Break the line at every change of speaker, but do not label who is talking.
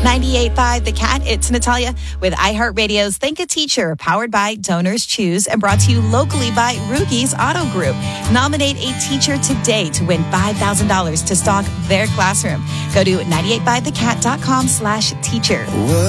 98.5 The Cat, it's Natalia with iHeartRadio's Thank a Teacher, powered by Donors Choose and brought to you locally by Rugi's Auto Group. Nominate a teacher today to win $5,000 to stock their classroom. Go to 985thecat.com/teacher.